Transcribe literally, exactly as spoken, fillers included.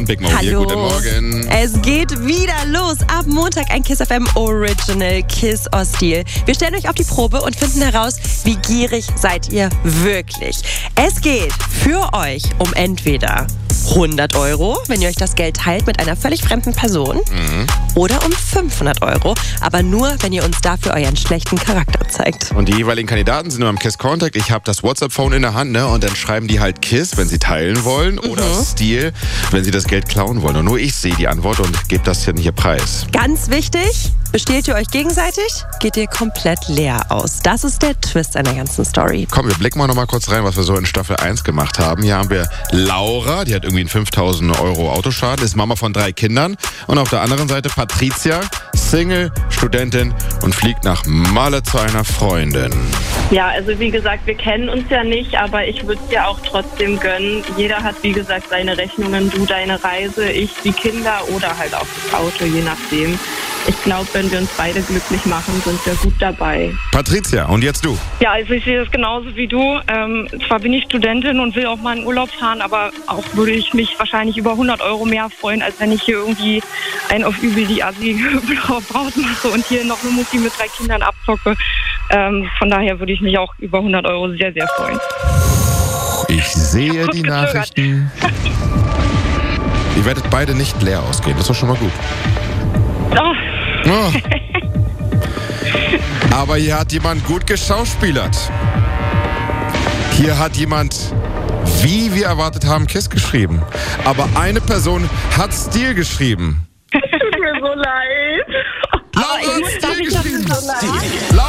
Big Mo hier, Hallo. guten Morgen. Es geht wieder los. Ab Montag ein Kiss F M Original Kiss or Steal. Wir stellen euch auf die Probe und finden heraus, wie gierig seid ihr wirklich. Es geht für euch um entweder hundert Euro, wenn ihr euch das Geld teilt mit einer völlig fremden Person, mhm. oder um fünfhundert Euro, aber nur, wenn ihr uns dafür euren schlechten Charakter zeigt. Und die jeweiligen Kandidaten sind immer im Kiss Contact. Ich habe das WhatsApp-Phone in der Hand, ne? Und dann schreiben die halt Kiss, wenn sie teilen wollen, mhm. oder Steal, wenn sie das Geld klauen wollen. Und nur ich sehe die Antwort und gebe das hier hier preis. Ganz wichtig, besteht ihr euch gegenseitig, geht ihr komplett leer aus. Das ist der Twist an der ganzen Story. Komm, wir blicken mal noch mal kurz rein, was wir so in Staffel eins gemacht haben. Hier haben wir Laura, die hat irgendwie einen fünftausend Euro Autoschaden, ist Mama von drei Kindern. Und auf der anderen Seite Patricia, Single, Studentin und fliegt nach Malle zu einer Freundin. Ja, also wie gesagt, wir kennen uns ja nicht, aber ich würde es dir auch trotzdem gönnen. Jeder hat, wie gesagt, seine Rechnungen, du deine Reise, ich die Kinder oder halt auch das Auto, je nachdem. Ich glaube, wenn wir uns beide glücklich machen, sind wir gut dabei. Patricia, und jetzt du? Ja, also ich sehe das genauso wie du. Ähm, zwar bin ich Studentin und will auch mal in Urlaub fahren, aber auch würde ich mich wahrscheinlich über hundert Euro mehr freuen, als wenn ich hier irgendwie einen auf übel die Assi-Braut mache und hier noch eine Mutti mit drei Kindern abzocke. Ähm, von daher würde ich mich auch über hundert Euro sehr, sehr freuen. Ich sehe die Nachrichten. Ihr werdet beide nicht leer ausgehen, das ist doch schon mal gut. Oh. Oh. Aber hier hat jemand gut geschauspielert. Hier hat jemand, wie wir erwartet haben, Kiss geschrieben. Aber eine Person hat Steal geschrieben. Tut mir so leid. Laura hat Steal geschrieben. So leid.